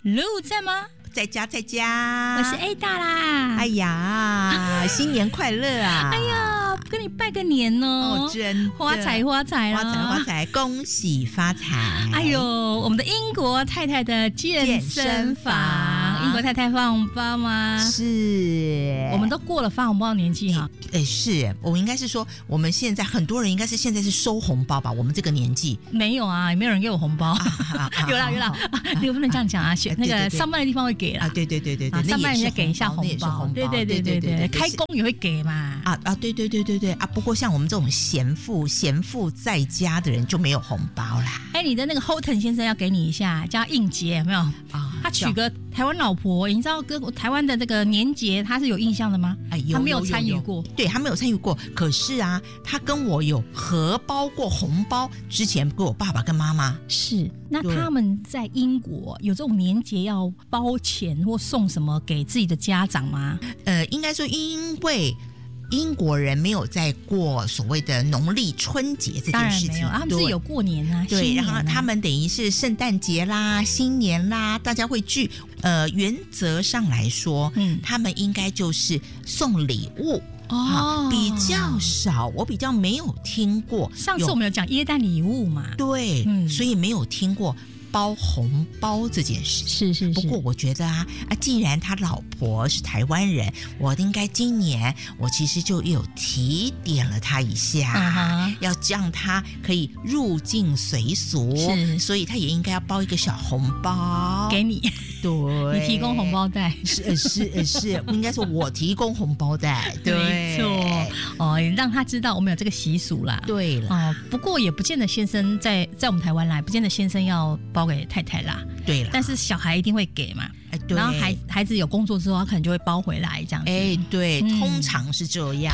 Lu 在吗？ 在家，在家。 我是 A 大啦。 哎呀，新年快乐啊！ 哎呀，跟你拜个年哦， 真的发财发财啦， 发财，恭喜发财！ 哎呦，我们的英国太太的健身房，英国太太发红包吗？ 是， 我们都过了发红包的年纪哈。 是我们应该是说，我们现在很多人应该是现在是收红包吧？我们这个年纪没有啊，也没有人给我红包。有啦，你不能这样讲啊，那个上班的地方会给啦。 对， 上班人家给一下红包，对，开工也会给嘛。 对啊！不过像我们这种闲赋在家的人就没有红包啦。 你的那个 Houghton 先生要给你一下，叫他应节有没有啊？他娶个台湾老婆，你知道跟台湾的这个年节他是有印象的吗？他没有参与过， 对他没有参与过。可是啊，他跟我有合包过红包，之前给我爸爸跟妈妈。 是，那他们在英国有这种年节要包钱或送什么给自己的家长吗？ 应该说因为英国人没有在过所谓的农历春节这件事情， 当然没有，他们是有过年啊， 对，然后他们等于是圣诞节啦、新年啦，大家会聚。原则上来说，他们应该就是送礼物。比较少，我比较没有听过。 上次我们有讲耶诞礼物嘛？ 对，所以没有听过包红包这件事。 是。 不过我觉得既然他老婆是台湾人，我应该今年我其实就有提点了他一下，要让他可以入境随俗，所以他也应该要包一个小红包给你。对， 你提供红包袋。 是，应该说我提供红包袋。对， 没错。让他知道我们有这个习俗啦。 对了。 不过也不见得先生在我们台湾来，不见得先生要包给太太啦。 对了， 但是小孩一定会给嘛。然后孩子有工作之后，他可能就会包回来这样子。 对，通常是这样。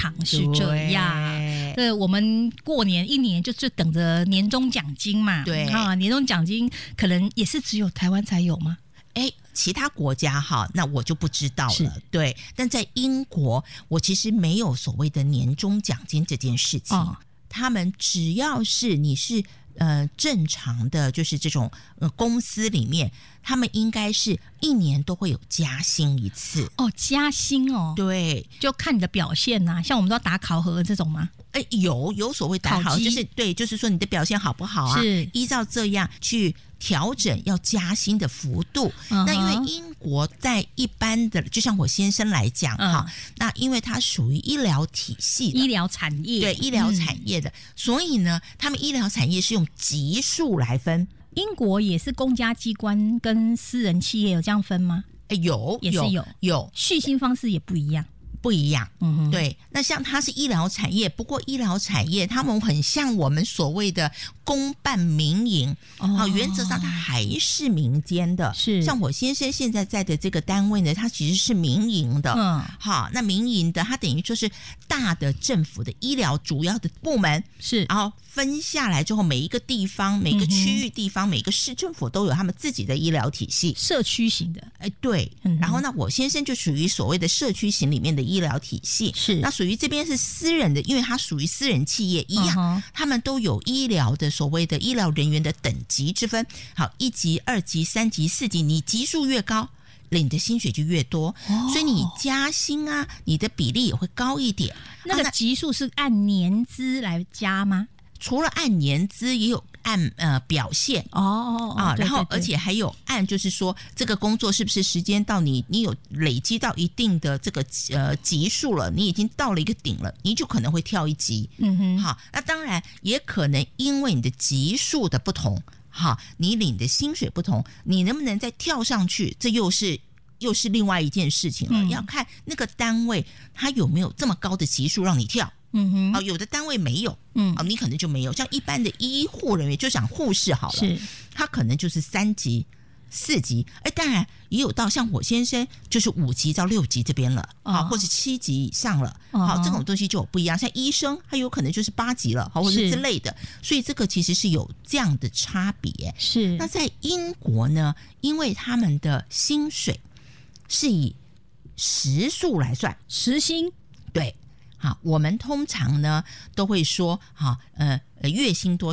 我们过年一年就是等着年终奖金嘛。 对年终奖金可能也是只有台湾才有吗？ 其他国家那我就不知道了。对，但在英国，我其实没有所谓的年终奖金这件事情。他们只要是你是正常的，就是这种公司里面，他们应该是一年都会有加薪一次。 加薪哦。对，就看你的表现啊，像我们都要打考核这种吗？ 有所谓打考，就是说你的表现好不好啊？是依照这样去调整要加薪的幅度。那因为英国在一般的，就像我先生来讲那因为它属于医疗体系的医疗产业， 对医疗产业的，所以呢，他们医疗产业是用级数来分。 英国也是公家机关跟私人企业有这样分吗？也是有，续薪方式也不一样。对。那像它是医疗产业，不过医疗产业他们很像我们所谓的公办民营，原则上它还是民间的。是，像我先生现在在的这个单位呢，它其实是民营的。那民营的它等于就是大的政府的医疗主要的部门是，然后分下来之后，每一个地方、每个区域地方、每个市政府都有他们自己的医疗体系， 社区型的。 对。然后呢，我先生就属于所谓的社区型里面的医疗体系。是，那属于这边是私人的，因为它属于私人企业一样，他们都有医疗的所谓的医疗人员的等级之分。好，1级、2级、3级、4级，你级数越高，领的薪水就越多，所以你加薪你的比例也会高一点。 那个级数是按年资来加吗？ 除了按年资，也有按表现然后而且还有按就是说这个工作是不是时间到你有累积到一定的这个级数了，你已经到了一个顶了，你就可能会跳一级。好，那当然也可能因为你的级数的不同，你领的薪水不同，你能不能再跳上去，这又是另外一件事情了。要看那个单位它有没有这么高的级数让你跳。有的单位没有，你可能就没有。像一般的医护人员，就讲护士好了，他可能就是3级、4级，当然也有到像我先生就是5级到6级这边了，或者7级以上了，这种东西就有不一样。像医生，他有可能就是8级了，或者之类的，所以这个其实是有这样的差别。是，那在英国呢，因为他们的薪水是以时数来算， 时薪， 对。我们通常呢都会说月薪多少，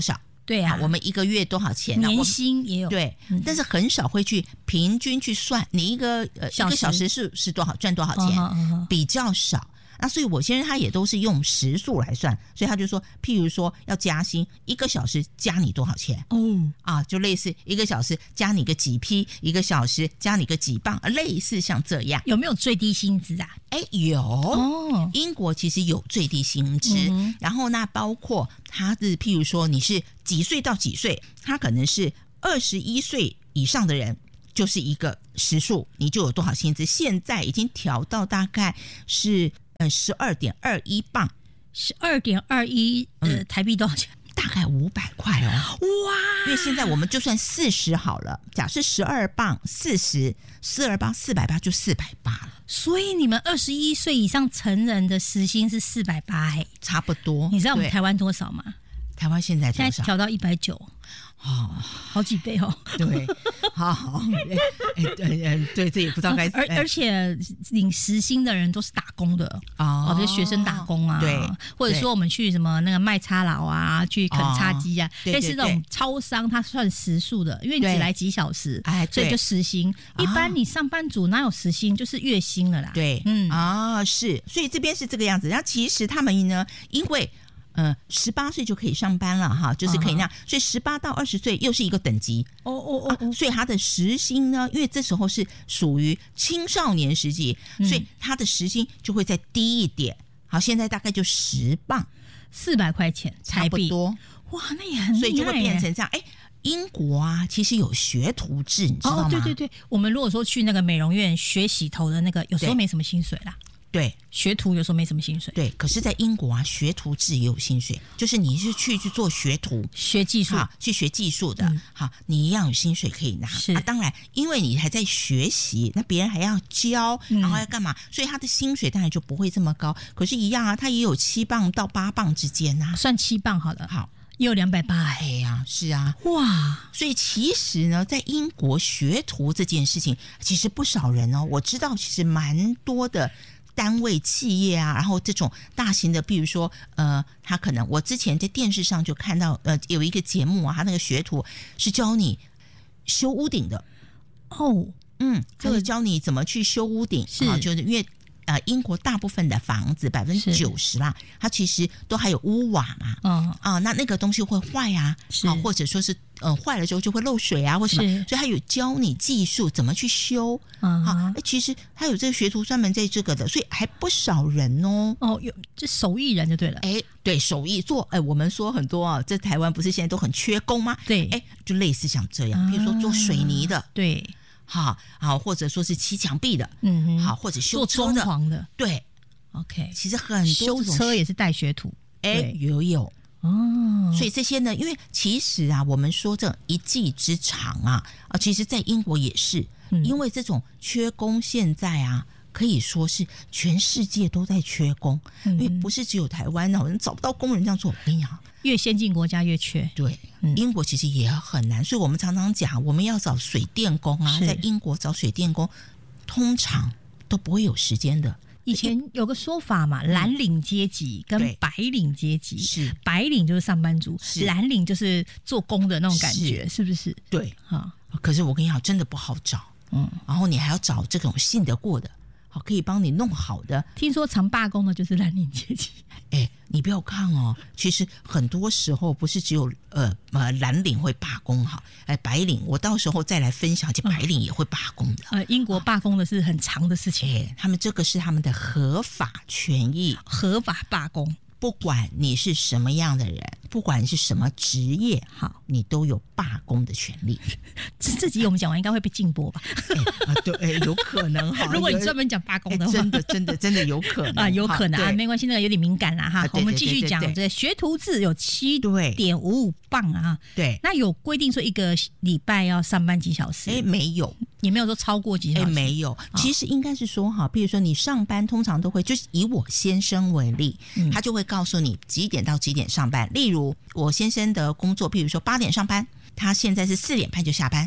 对啊， 我们一个月多少钱？ 年薪也有， 对，但是很少会去平均去算你一个小时是多少赚多少钱，比较少。那所以我先生他也都是用时数来算，所以他就说，譬如说要加薪，1个小时加你多少钱？就类似1个小时加你个几批，1个小时加你个几磅，类似像这样。 有没有最低薪资啊？ 有英国其实有最低薪资，然后那包括他是譬如说你是几岁到几岁，他可能是21岁以上的人。就是一个时数，你就有多少薪资？现在已经调到大概是12.21磅 ，12.21台币多少钱？ 大概500块哦。 哇！ 因为现在我们就算40好了，假设12磅40，42磅480就480了。 所以你们21岁以上成人的时薪是480， 差不多。 你知道我们台湾多少吗？ 台湾现在多少？ 现在调到190。好几倍哦！ 对，好，对，这也不知道该。 而且领时薪的人都是打工的这些学生打工啊， 对， 或者说我们去什么那个卖叉劳啊，去啃叉鸡啊，类似这种超商，它算时数的，因为你只来几小时，所以就时薪。一般你上班族哪有时薪，就是月薪了啦。 对，是，所以这边是这个样子。然后其实他们呢，因为18岁就可以上班了哈，就是可以那样，所以18到20岁又是一个等级所以他的时薪呢，因为这时候是属于青少年时期，所以他的时薪就会再低一点。好，现在大概就10磅 ，400块钱台币， 差不多。 哇，那也很厉害， 所以就会变成这样。英国啊，其实有学徒制，你知道吗？ 对，我们如果说去那个美容院学洗头的那个，有时候没什么薪水啦。 对， 学徒有时候没什么薪水。 对，可是在英国啊，学徒制也有薪水，就是你是去做学徒， 学技术， 去学技术的，好，你一样有薪水可以拿。 是当然，因为你还在学习，那别人还要教，然后要干嘛，所以他的薪水当然就不会这么高。可是，一样啊，他也有7磅到8磅之间啊， 算7磅好了， 好， 也有280。 哎呀，是啊， 哇！ 所以其实呢，在英国学徒这件事情，其实不少人我知道，其实蛮多的。单位企业啊，然后这种大型的，比如说他可能我之前在电视上就看到有一个节目啊，他那个学徒是教你修屋顶的他是教你怎么去修屋顶就是因为英国大部分的房子90%啦，它其实都还有屋瓦嘛那个东西会坏啊或者说是坏了之后就会漏水啊或什么，所以他有教你技术怎么去修其实他有这个学徒专门在这个的，所以还不少人有这手艺人就对了。 对，手艺做我们说很多在台湾不是现在都很缺工吗？ 对， 就类似像这样，比如说做水泥的， 对， 好，或者说是漆墙壁的，好，或者修做装潢的， 对 ，OK， 其实很多修车也是带学徒， 有所以这些呢，因为其实啊，我们说这一技之长其实在英国也是，因为这种缺工现在啊，可以说是全世界都在缺工，因为不是只有台湾我们找不到工人这样做。我跟你讲， 越先进国家越缺。 对，英国其实也很难，所以我们常常讲，我们要找水电工在英国找水电工，通常都不会有时间的。 以前有个说法嘛，蓝领阶级跟白领阶级， 是白领就是上班族，蓝领就是做工的那种感觉，是不是？ 对，可是我跟你讲，真的不好找，然后你还要找这种信得过的，好可以帮你弄好的。 听说常罢工的就是蓝领阶级。 你不要看其实很多时候不是只有蓝领会罢工白领我到时候再来分享，白领也会罢工的。 英国罢工的是很长的事情， 他们这个是他们的合法权益， 合法罢工。 不管你是什么样的人，不管你是什么职业，好，你都有罢工的权利。 这集我们讲完应该会被禁播吧？ 对，有可能哈。 如果你专门讲罢工的话， 真的有可能有可能没关系，那个有点敏感啦哈。我们继续讲，这学徒制有7.55磅对， 那有规定说一个礼拜要上班几小时？ 没有， 也没有说超过几小时。 没有，其实应该是说比如说你上班通常都会，就是以我先生为例，他就会告诉你几点到几点上班。例如我先生的工作，比如说8点上班，他现在是4点半就下班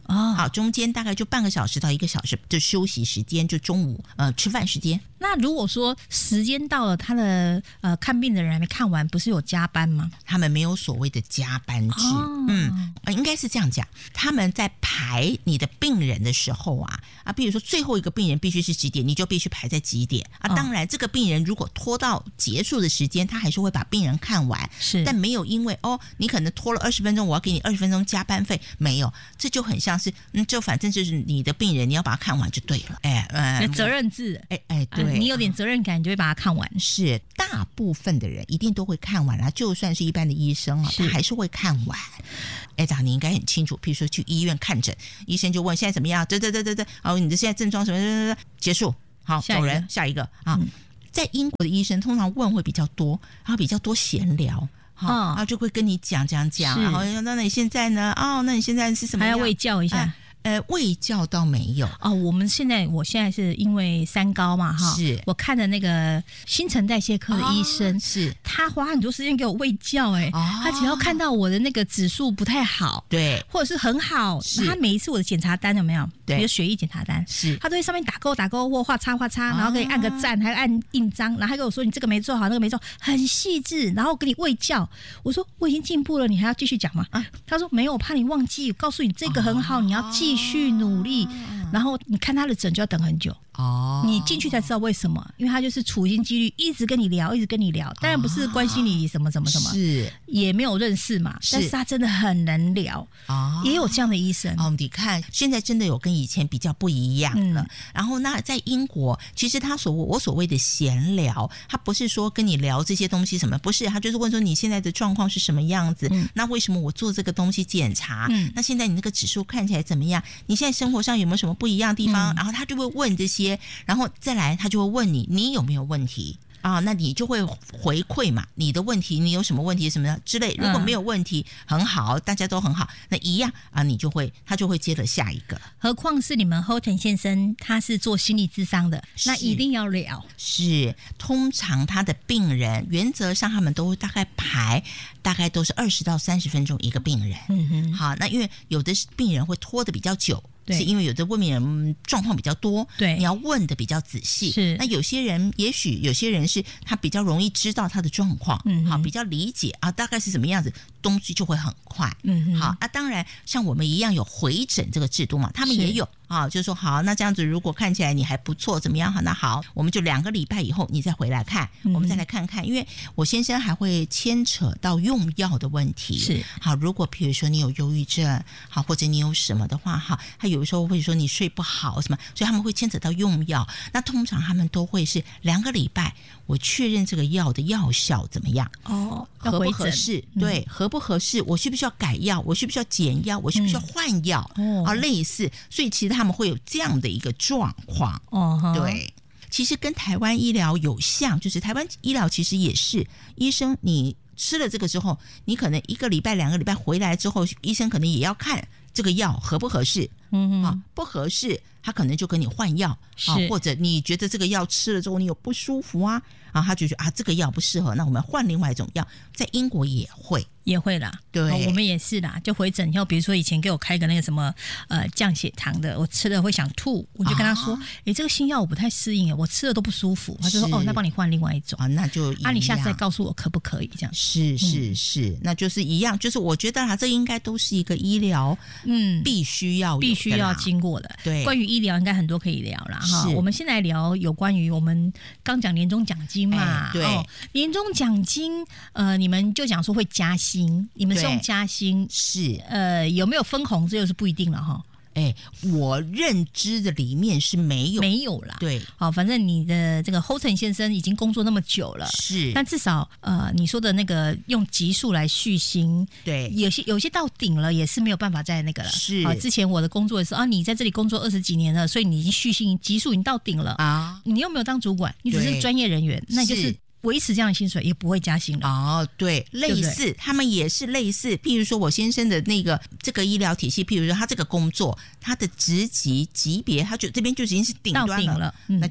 好，中间大概就半个小时到1个小时就休息时间，就中午吃饭时间。 那如果说时间到了，他的看病的人还没看完，不是有加班吗？ 他们没有所谓的加班制，应该是这样讲。他们在排你的病人的时候比如说最后一个病人必须是几点，你就必须排在几点当然，这个病人如果拖到结束的时间，他还是会把病人看完， 是， 但没有因为你可能拖了20分钟，我要给你20分钟加班费，没有，这就很像是就反正就是你的病人，你要把他看完就对了。 责任制， 对。 你有点责任感，你就会把它看完。 是，大部分的人一定都会看完啦，就算是一般的医生他还是会看完。你应该很清楚，譬如说去医院看诊，医生就问现在怎么样，你的现在症状什么，结束，好，走人，下一个在英国的医生通常问会比较多，然后比较多闲聊。然后就会跟你讲，然后那你现在呢？那你现在是什么样？ 还要卫教一下。 卫教倒没有我现在是因为三高嘛是我看的那个新陈代谢科的医生， 是他花很多时间给我卫教他只要看到我的那个指数不太好， 对， 或者是很好，他每一次我的检查单有没有？ 对， 比如血液检查单， 是他都在上面打勾或画叉，然后给你按个赞，还按印章，然后还跟我说你这个没做好，那个没做，很细致，然后给你卫教。我说我已经进步了，你还要继续讲吗？他说没有，我怕你忘记，告诉你这个很好，你要继续努力。然后你看他的诊就要等很久你进去才知道为什么，因为他就是处心积虑一直跟你聊，当然不是关心你什么， 是也没有认识嘛，但是他真的很能聊也有这样的医生你看现在真的有跟以前比较不一样了。然后那在英国，其实我所谓的闲聊，他不是说跟你聊这些东西什么，不是，他就是问说你现在的状况是什么样子，那为什么我做这个东西检查，那现在你那个指数看起来怎么样，你现在生活上有没有什么不一样的地方，然后他就会问这些，然后再来他就会问你有没有问题那你就会回馈嘛，你的问题，你有什么问题什么的之类，如果没有问题很好，大家都很好，那一样他就会接着下一个。 何况是你们 Houghton 先生他是做心理咨商的，那一定要聊。 是，通常他的病人原则上他们都会大概都是20到30分钟一个病人好，那因为有的病人会拖得比较久，是因为有的问病人状况比较多， 对， 你要问的比较仔细。 是， 那有些人是他比较容易知道他的状况，好，比较理解大概是什么样子，东西就会很快。好，当然像我们一样有回诊这个制度嘛，他们也有就是说好，那这样子如果看起来你还不错，怎么样？好，那好，我们就2个礼拜以后你再回来看，我们再来看看，因为我先生还会牵扯到用药的问题。 是， 好，如果比如说你有忧郁症，好，或者你有什么的话，好，他有的时候会说你睡不好什么，所以他们会牵扯到用药。那通常他们都会是2个礼拜，我确认这个药的药效怎么样合不合适，对，合不合适，我需不需要改药，我需不需要减药，我需不需要换药类似，所以其实他们会有这样的一个状况对。其实跟台湾医疗有像，就是台湾医疗其实也是医生你吃了这个之后，你可能1个礼拜2个礼拜回来之后，医生可能也要看这个药合不合适不合适他可能就跟你换药或者你觉得这个药吃了之后你有不舒服他就觉得这个药不适合，那我们换另外一种药。在英国也会啦， 对，我们也是啦，就回诊以后，比如说以前给我开个那个什么降血糖的，我吃了会想吐，我就跟他说这个新药我不太适应，我吃了都不舒服。他就说那帮你换另外一种那就你下次再告诉我可不可以这样。 是那就是一样，就是我觉得这应该都是一个医疗必须要经过的。 对， 关于医疗应该很多可以聊啦我们先来聊有关于我们刚讲年终奖金嘛对年终奖金你们就讲说会加薪，你们是用加薪是有没有分红这又是不一定了我认知的里面是没有啦。对， 好，反正你的这个 Houghton 先生已经工作那么久了， 是， 但至少你说的那个用级数来续薪， 对， 有些到顶了也是没有办法再那个了。 是， 之前我的工作也是你在这里工作20几年了，所以你已经续薪级数已经到顶了你又没有当主管，你只是专业人员，那就是维持这样的薪水也不会加薪了对，类似他们也是类似，譬如说我先生的这个医疗体系，譬如说他这个工作他的职级级别他就这边就已经是顶端了，那就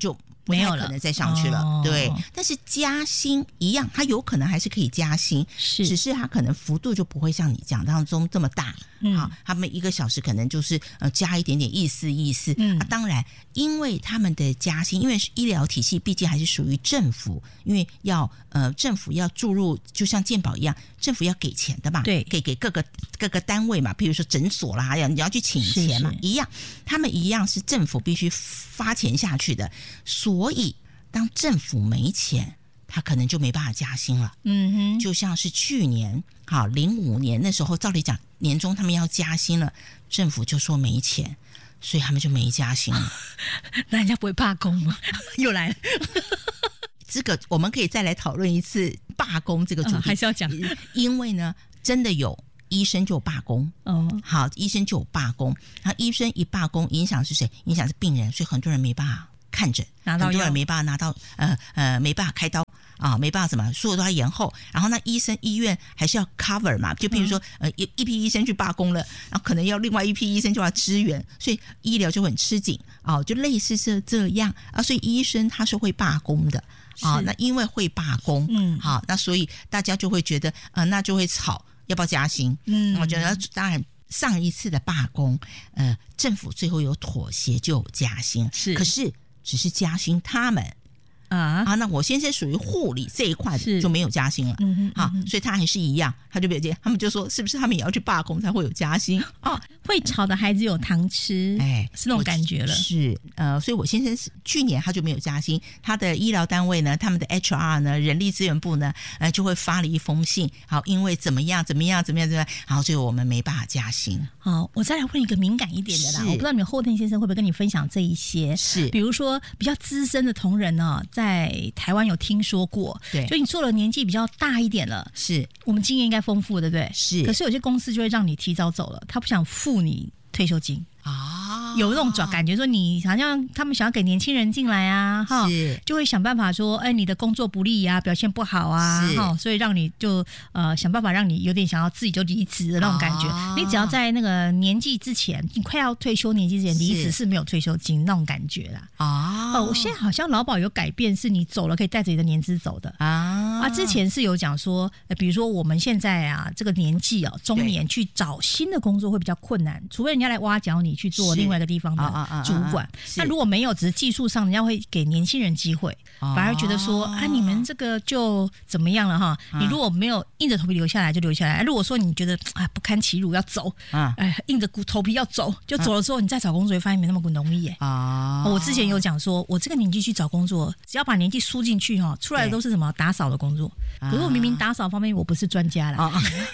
不太可能再上去了，对。但是加薪一样，它有可能还是可以加薪，只是它可能幅度就不会像你讲当中这么大。好，他们1个小时可能就是加一点点意思。当然，因为他们的加薪，因为医疗体系毕竟还是属于政府，因为要政府要注入，就像健保一样，政府要给钱的嘛， 对， 给各个单位嘛，比如说诊所啦，你要去请钱嘛，一样，他们一样是政府必须发钱下去的，所以当政府没钱，他可能就没办法加薪了。就像是去年好05年那时候，照理讲年终他们要加薪了，政府就说没钱，所以他们就没加薪了。 那人家不会罢工吗？又来了。 这个我们可以再来讨论一次罢工这个主题， 还是要讲， 因为呢，真的有医生就罢工，好，医生就有罢工，然后医生一罢工，影响是谁？影响是病人，所以很多人没办法看诊，很多人没办法拿到没办法开刀啊，没办法什么，所有都要延后。然后那医院还是要 cover 嘛，就比如说一批医生去罢工了，然后可能要另外一批医生就要支援，所以医疗就很吃紧啊，就类似是这样啊，所以医生他是会罢工的。那因为会罢工，好，那所以大家就会觉得那就会吵要不要加薪。我觉得当然上一次的罢工政府最后有妥协就有加薪，可是只是加薪他们那我先生属于护理这一块的就没有加薪了，所以他还是一样，他就没有加，他们就说是不是他们也要去罢工才会有加薪会吵的孩子有糖吃，是那种感觉了。 是所以我先生去年他就没有加薪，他的医疗单位呢，他们的 HR 呢，人力资源部呢，就会发了一封信，好，因为怎么样，然后所以我们没办法加薪。 好，我再来问一个敏感一点的啦，我不知道你们后天先生会不会跟你分享这一些， 是比如说比较资深的同仁呢，在台湾有听说过，对，就你做了年纪比较大一点了， 是我们经验应该丰富，对不对？ 是， 可是有些公司就会让你提早走了，他不想付你退休金有那种感觉说你好像他们想要给年轻人进来啊，就会想办法说你的工作不利啊，表现不好啊，所以让你就想办法让你有点想要自己就离职的那种感觉。你只要在那个年纪之前，你快要退休年纪之前离职是没有退休金那种感觉啦。我现在好像劳保有改变，是你走了可以带着你的年资走的之前是有讲说比如说我们现在这个年纪中年去找新的工作会比较困难，除非人家来挖角你去做另外一个地方的主管，那如果没有，只是技术上人家会给年轻人机会，反而觉得说你们这个就怎么样了哈，你如果没有硬着头皮留下来就留下来，如果说你觉得不堪其辱要走硬着头皮要走，就走了之后你再找工作会发现没那么容易耶。我之前有讲说我这个年纪去找工作，只要把年纪输进去出来的都是什么打扫的工作，可是我明明打扫方面我不是专家啦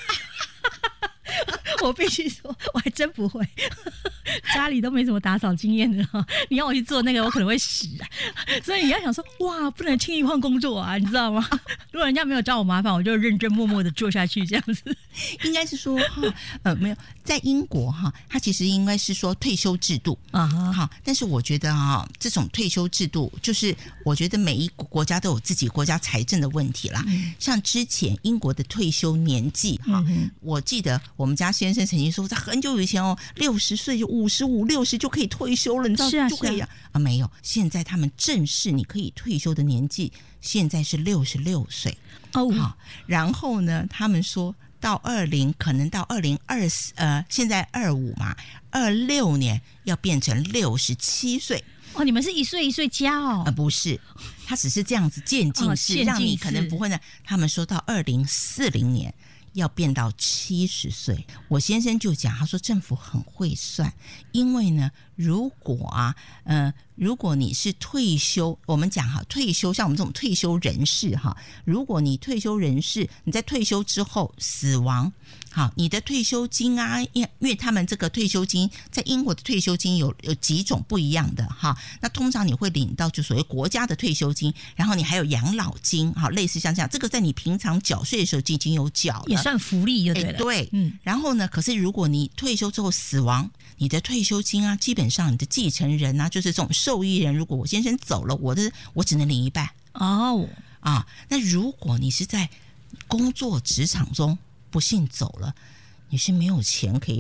我必须说我还真不会家里都没什么打扫经验的你要我去做那个我可能会死所以你要想说哇不能轻易换工作啊，你知道吗？如果人家没有找我麻烦，我就认真默默的做下去这样子。 应该是说没有，在英国它其实应该是说退休制度但是我觉得这种退休制度就是我觉得每一个国家都有自己国家财政的问题啦。像之前英国的退休年纪我记得我们家先生曾经说在很久以前60岁就55、60就可以退休了，你知道就可以没有，现在他们正式你可以退休的年纪现在是66岁然后呢他们说到可能到2024现在25嘛，26年要变成67岁你们是一岁一岁加不是，他只是这样子渐进式让你可能不会呢。他们说到2040年要变到70岁。我先生就讲，他说政府很会算，因为呢如果你是退休，我们讲退休，像我们这种退休人士如果你退休人士你在退休之后死亡你的退休金因为他们这个退休金在英国的退休金有几种不一样的那通常你会领到就所谓国家的退休金，然后你还有养老金类似像这样，这个在你平常缴税的时候就已经有缴了， 也算福利就对了。 对，然后呢可是如果你退休之后死亡，你的退休金基本上你的继承人就是这种受益人，如果我先生走了，我只能领一半那如果你是在工作职场中不幸走了，你是没有钱可以领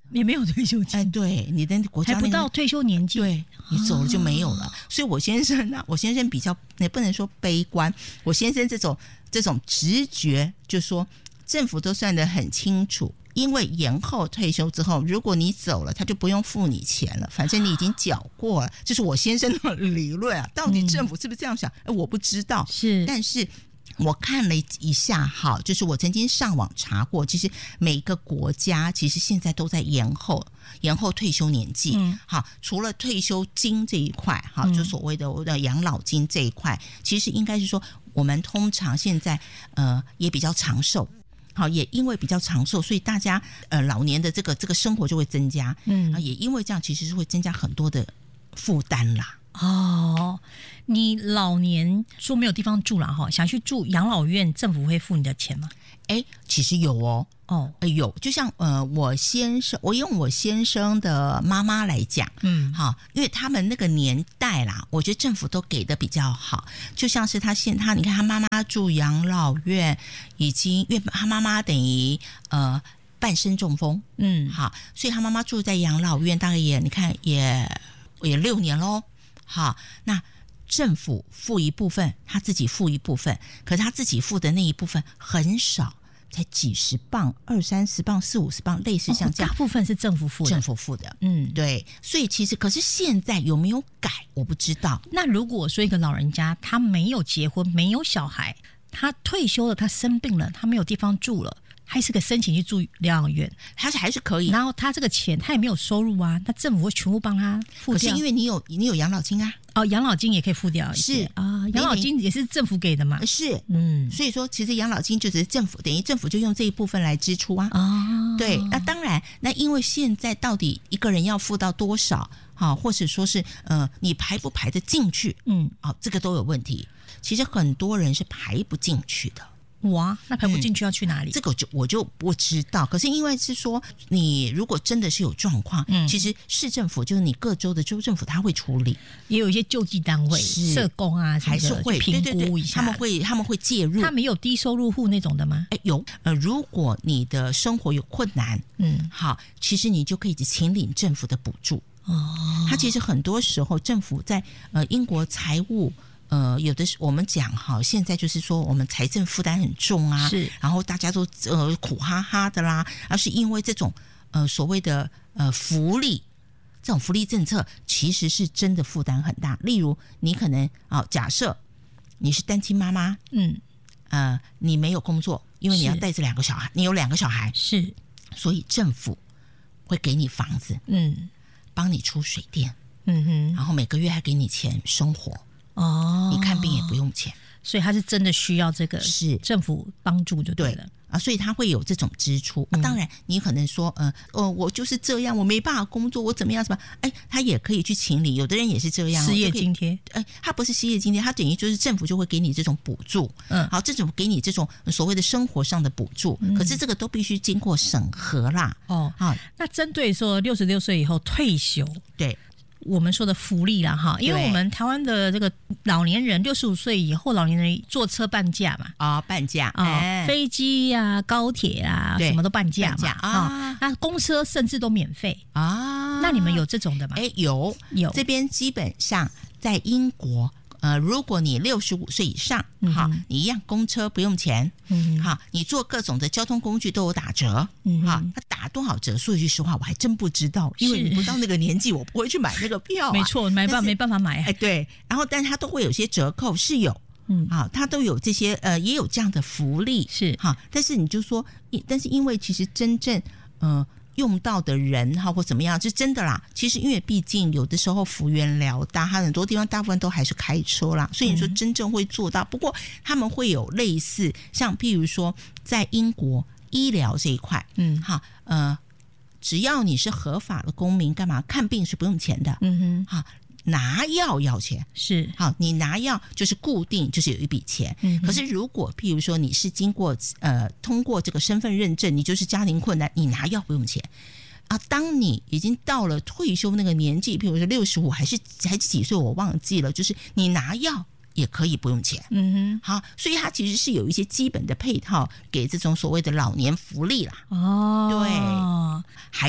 也没有退休金， 对，你的国家还不到退休年纪， 对，你走了就没有了。所以我先生比较，也不能说悲观，我先生这种直觉就说，政府都算得很清楚。因为延后退休之后，如果你走了，他就不用付你钱了，反正你已经缴过了。这是我先生的理论啊，到底政府是不是这样想？我不知道。 是， 但是我看了一下，好，就是我曾经上网查过，其实每一个国家其实现在都在延后退休年纪。好，除了退休金这一块，好，就所谓的养老金这一块，其实应该是说，我们通常现在也比较长寿。好，也因为比较长寿，所以大家老年的这个生活就会增加。也因为这样，其实是会增加很多的负担啦。 你老年说没有地方住了哈，想去住养老院，政府会付你的钱吗？ 其实有有，就像我用我先生的妈妈来讲，好，因为他们那个年代啦，我觉得政府都给的比较好，就像是你看他妈妈住养老院，已经因为他妈妈等于半身中风，好，所以他妈妈住在养老院，大概你看也6年咯，好，那政府付一部分，他自己付一部分，可是他自己付的那一部分很少，才几十磅、20-30磅、40-50磅，类似像这样。 大部分是政府付的。 对。所以其实，可是现在有没有改，我不知道。 那如果说一个老人家他没有结婚、没有小孩，他退休了，他生病了，他没有地方住了，还是可以申请去住疗养院， 他还是可以。 然后他这个钱他也没有收入啊，那政府会全部帮他付掉。 可是因为你有养老金啊。 养老金也可以付掉， 是啊，养老金也是政府给的嘛， 是，所以说其实养老金就只是政府，等于政府就用这一部分来支出啊。对，那当然，那因为现在到底一个人要付到多少，或者说是你排不排得进去，这个都有问题。其实很多人是排不进去的。 哇，那排不进去要去哪里？ 这个我就不知道。可是因为是说，你如果真的是有状况，其实市政府就是你各州的州政府他会处理， 也有一些救济单位、社工啊什么的， 还是会评估一下，他们会介入。 他们有低收入户那种的吗？ 有。如果你的生活有困难，好，其实你就可以请领政府的补助。他其实很多时候政府在英国财务。有的是我们讲哈，现在就是说我们财政负担很重啊， 是， 然后大家都苦哈哈的啦，而是因为这种所谓的福利，这种福利政策其实是真的负担很大。例如你可能假设你是单亲妈妈，你没有工作，因为你要带着2个小孩，你有2个小孩， 是， 所以政府会给你房子，帮你出水电，然后每个月还给你钱生活。你看病也不用钱， 所以他是真的需要这个是政府帮助就对了。 所以他会有这种支出。当然你可能说我就是这样，我没办法工作，我怎么样什么，他也可以去请你。有的人也是这样， 失业津贴， 他不是失业津贴，他等于就是政府就会给你这种补助，好，这种给你这种所谓的生活上的补助，可是这个都必须经过审核啦。 那针对说66岁以后退休，对。我们说的福利啦哈，因为我们台湾的这个老年人65岁以后，老年人坐车半价嘛， 半价飞机啊、高铁啊，什么都半价嘛，那公车甚至都免费啊。那你们有这种的吗？ 有，这边基本上在英国。如果你65岁以上，好，你一样公车不用钱，好，你坐各种的交通工具都有打折，好，它打多少折？说一句实话，我还真不知道，因为你不到那个年纪，我不会去买那个票， 没错，没办法买， 对，然后但它都会有些折扣，是有，好，它都有这些，也有这样的福利， 是好，但是你就说，但是因为其实真正，用到的人或怎么样，是真的啦。其实因为毕竟有的时候幅员辽大，他很多地方大部分都还是开车啦，所以你说真正会做到。不过他们会有类似，像譬如说在英国医疗这一块，只要你是合法的公民，干嘛看病是不用钱的，拿药要钱， 是好，你拿药就是固定，就是有一笔钱。可是如果譬如说你是经过通过这个身份认证，你就是家庭困难，你拿药不用钱啊。当你已经到了退休那个年纪，譬如说65还是几岁我忘记了，就是你拿药也可以不用钱。好，所以它其实是有一些基本的配套给这种所谓的老年福利啦。对，还有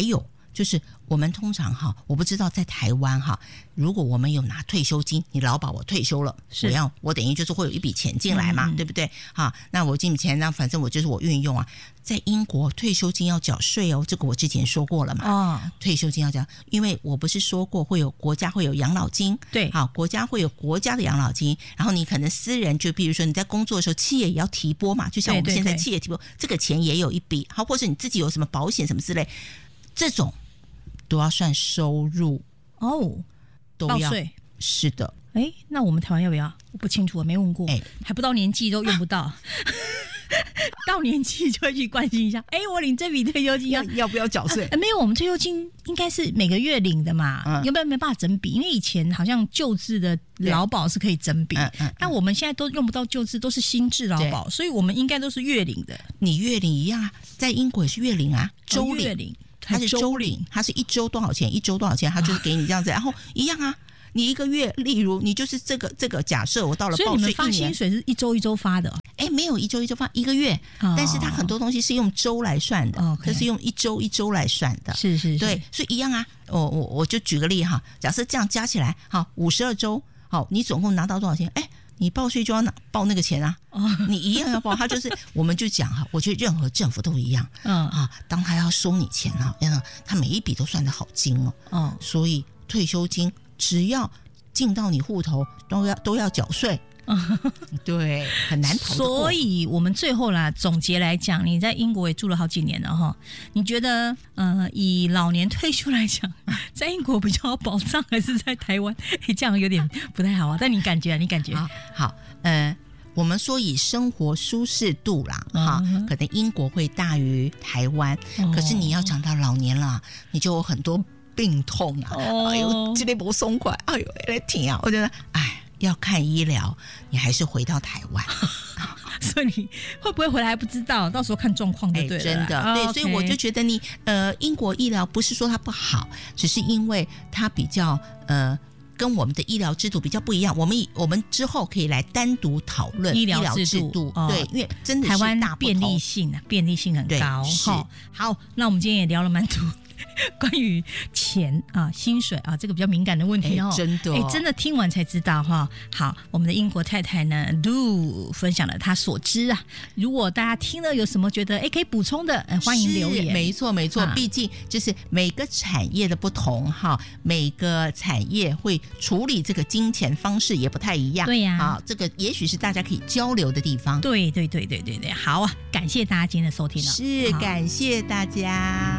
就是我们通常哈，我不知道在台湾哈，如果我们有拿退休金，你劳保我退休了，我等于就是会有一笔钱进来嘛，对不对？哈，那我这笔钱，那反正我就是我运用啊。在英国退休金要缴税哦，这个我之前说过了嘛。退休金要缴，因为我不是说过国家会有养老金， 对， 好，国家会有国家的养老金，然后你可能私人就比如说你在工作的时候，企业也要提拨嘛，就像我们现在企业提拨，这个钱也有一笔，好，或者你自己有什么保险什么之类，这种都要算收入都要报税。 是的， 那我们台湾要不要？我不清楚，我没问过，还不到年纪都用不到。到年纪就会去关心一下，我领这笔退休金要不要缴税？ 没有，我们退休金应该是每个月领的嘛，有没有没办法整笔？因为以前好像旧制的劳保是可以整笔，但我们现在都用不到旧制，都是新制劳保，所以我们应该都是月领的。 你月领一样啊，在英国也是月领啊，周领，它是周领，它是一周多少钱，一周多少钱，它就是给你这样子，然后一样啊。你一个月，例如你就是这个假设我到了报税1年， 所以你们发薪水是一周一周发的？ 没有一周一周发，一个月，但是它很多东西是用周来算的，它是用一周一周来算的， 是， 对，所以一样啊。我就举个例哈，假设这样加起来，好，52周，好，你总共拿到多少钱？你报税就要报那个钱啊，你一样要报。他就是我们就讲哈，我觉得任何政府都一样，当他要收你钱啊，他每一笔都算得好精哦，所以退休金只要进到你户头都要缴税。对，很难逃得过。 所以我们最后啦总结来讲，你在英国也住了好几年了哈，你觉得以老年退休来讲，在英国比较有保障还是在台湾？这样有点不太好啊。但你感觉？ 好，我们说以生活舒适度啦，可能英国会大于台湾，可是你要讲到老年了，你就有很多病痛啊，哎呦，这里不松快，哎呦，来挺啊，我觉得，要看医疗，你还是回到台湾。 所以你会不会回来还不知道，到时候看状况就对了。 真的，对，所以我就觉得你英国医疗不是说它不好，只是因为它比较跟我们的医疗制度比较不一样。我们之后可以来单独讨论医疗制度，对，因为真的是大不同， 台湾便利性很高。好，那我们今天也聊了蛮多关于钱薪水这个比较敏感的问题真的听完才知道哈。好，我们的英国太太呢Lu分享了她所知啊。如果大家听了有什么觉得可以补充的，欢迎留言。 没错，毕竟就是每个产业的不同哈，每个产业会处理这个金钱方式也不太一样。 对呀， 好，这个也许是大家可以交流的地方。 对，好啊，感谢大家今天的收听了。 是，感谢大家。